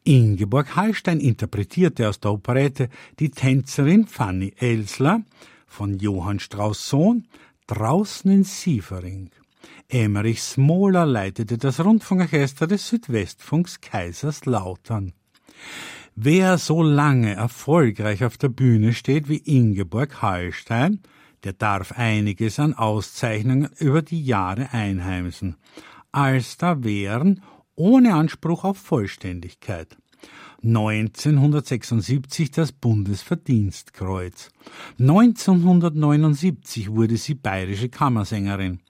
Ingeborg Hallstein interpretierte aus der Operette die Tänzerin Fanny Elsler von Johann Strauss Sohn draußen in Sievering. Emmerich Smoler leitete das Rundfunkorchester des Südwestfunks Kaiserslautern. Wer so lange erfolgreich auf der Bühne steht wie Ingeborg Hallstein, der darf einiges an Auszeichnungen über die Jahre einheimsen, als da wären ohne Anspruch auf Vollständigkeit. 1976 das Bundesverdienstkreuz. 1979 wurde sie bayerische Kammersängerin.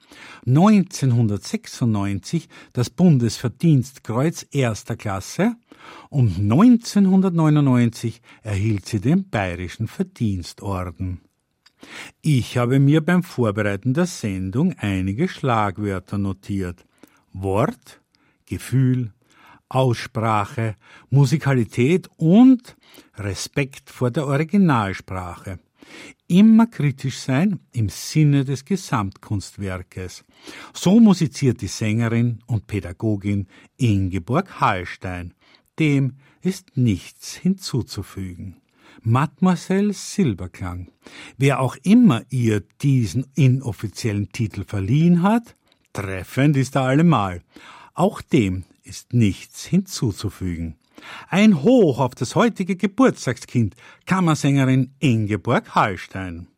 1996 das Bundesverdienstkreuz erster Klasse und 1999 erhielt sie den Bayerischen Verdienstorden. Ich habe mir beim Vorbereiten der Sendung einige Schlagwörter notiert. Wort, Gefühl, Aussprache, Musikalität und Respekt vor der Originalsprache. Immer kritisch sein im Sinne des Gesamtkunstwerkes. So musiziert die Sängerin und Pädagogin Ingeborg Hallstein. Dem ist nichts hinzuzufügen. Mademoiselle Silberklang. Wer auch immer ihr diesen inoffiziellen Titel verliehen hat, treffend ist er allemal. Auch dem ist nichts hinzuzufügen. Ein Hoch auf das heutige Geburtstagskind, Kammersängerin Ingeborg Hallstein.